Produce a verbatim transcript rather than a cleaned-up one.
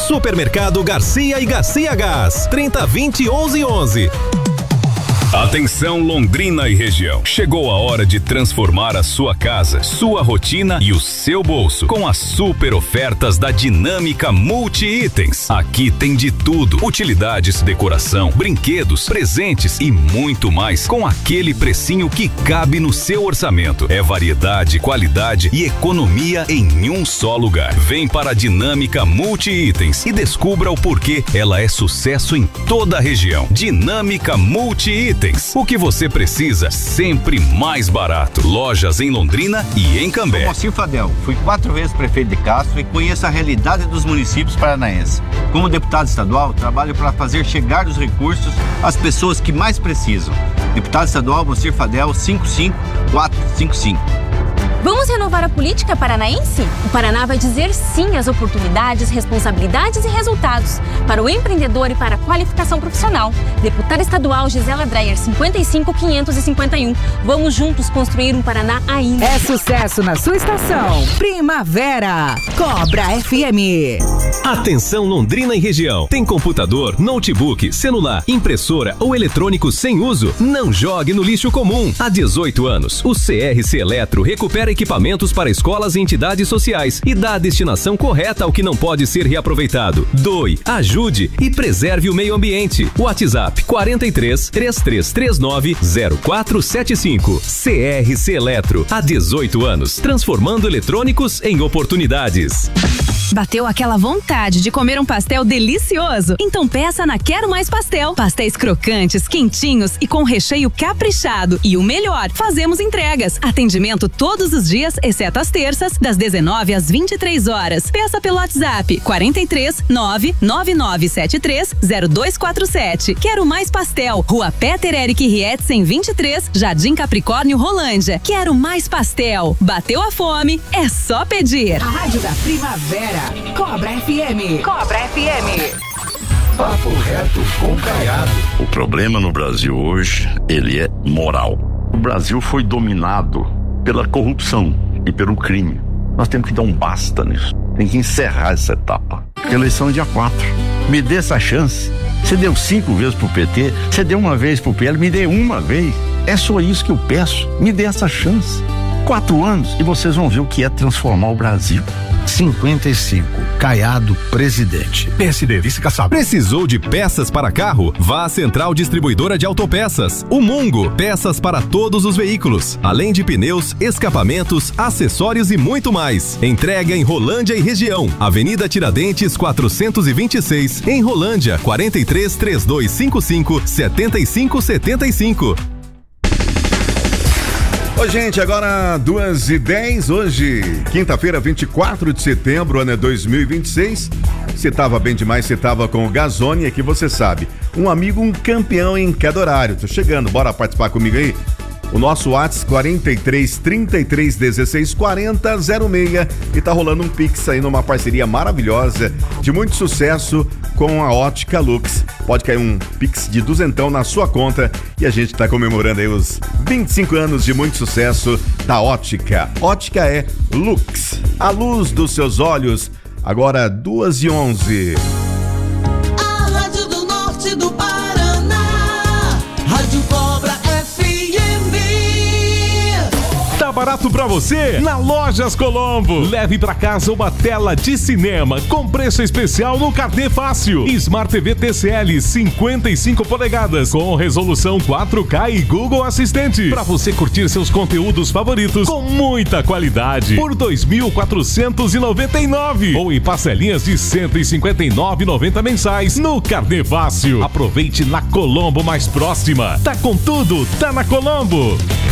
Supermercado Garcia e Garcia Gás, trinta, vinte, onze, onze. Atenção Londrina e região. Chegou a hora de transformar a sua casa, sua rotina e o seu bolso com as super ofertas da Dinâmica Multi-Itens. Aqui tem de tudo: utilidades, decoração, brinquedos, presentes e muito mais, com aquele precinho que cabe no seu orçamento. É variedade, qualidade e economia em um só lugar. Vem para a Dinâmica Multi-Itens e descubra o porquê ela é sucesso em toda a região. Dinâmica Multi-Itens. O que você precisa, sempre mais barato. Lojas em Londrina e em Cambé. Sou Moacir Fadel, fui quatro vezes prefeito de Castro e conheço a realidade dos municípios paranaenses. Como deputado estadual, trabalho para fazer chegar os recursos às pessoas que mais precisam. Deputado estadual Moacir Fadel, cinco cinco quatro cinco cinco. Vamos renovar a política paranaense? O Paraná vai dizer sim às oportunidades, responsabilidades e resultados para o empreendedor e para a qualificação profissional. Deputada estadual Gisela Dreyer, cinquenta e cinco, quinhentos e cinquenta e um. Vamos juntos construir um Paraná ainda. É sucesso na sua estação. Primavera. Cobra F M. Atenção Londrina e região. Tem computador, notebook, celular, impressora ou eletrônico sem uso? Não jogue no lixo comum. Há dezoito anos, o C R C Eletro recupera equipamentos para escolas e entidades sociais e dá a destinação correta ao que não pode ser reaproveitado. Doe, ajude e preserve o meio ambiente. WhatsApp quarenta e três, trinta e três trinta e nove, zero quatro sete cinco. C R C Eletro, há dezoito anos, transformando eletrônicos em oportunidades. Bateu aquela vontade de comer um pastel delicioso? Então peça na Quero Mais Pastel. Pastéis crocantes, quentinhos e com recheio caprichado. E o melhor, fazemos entregas. Atendimento todos os dias, exceto as terças, das dezenove às vinte e três horas. Peça pelo WhatsApp quarenta e três, nove nove nove sete três, zero dois quatro sete. Quero Mais Pastel. Rua Peter Eric Rietzen, vinte e três, Jardim Capricórnio, Rolândia. Quero Mais Pastel. Bateu a fome? É só pedir. A Rádio da Primavera. Cobra F M. Cobra F M. Papo reto com Caiado. O problema no Brasil hoje, ele é moral. O Brasil foi dominado pela corrupção e pelo crime. Nós temos que dar um basta nisso. Tem que encerrar essa etapa. Eleição dia quatro. Me dê essa chance. Você deu cinco vezes pro P T, você deu uma vez pro P L, me dê uma vez. É só isso que eu peço. Me dê essa chance. Quatro anos e vocês vão ver o que é transformar o Brasil. cinquenta e cinco. Caiado, presidente. P S D, vice caçado. Precisou de peças para carro? Vá à Central Distribuidora de Autopeças. O Mungo, peças para todos os veículos, além de pneus, escapamentos, acessórios e muito mais. Entrega em Rolândia e região. Avenida Tiradentes quatrocentos e vinte e seis, em Rolândia, quarenta e três, trinta e dois cinquenta e cinco, setenta e cinco setenta e cinco. Ô gente, agora duas e dez, hoje, quinta-feira, vinte e quatro de setembro, ano é dois mil e vinte e seis. Você tava bem demais, você tava com o Gazone, aqui você sabe, um amigo, um campeão em cada horário. Tô chegando, bora participar comigo aí? O nosso WhatsApp quarenta e três, trinta e três, dezesseis, quarenta, zero seis, e tá rolando um Pix aí numa parceria maravilhosa, de muito sucesso com a Ótica Lux. Pode cair um Pix de duzentão na sua conta e a gente tá comemorando aí os vinte e cinco anos de muito sucesso da Ótica. Ótica é Lux, a luz dos seus olhos. Agora duas e onze. A Rádio do Norte do Paraná, Rádio Cobra F M. Tá barato pra você? Na Lojas Colombo. Leve pra casa uma tela de cinema com preço especial no Carnê Fácil. Smart T V T C L cinquenta e cinco polegadas com resolução quatro K e Google Assistente. Pra você curtir seus conteúdos favoritos com muita qualidade. Por dois mil quatrocentos e noventa e nove reais ou em parcelinhas de cento e cinquenta e nove reais e noventa centavos mensais no Carnê Fácil. Aproveite na Colombo mais próxima. Tá com tudo, tá na Colombo.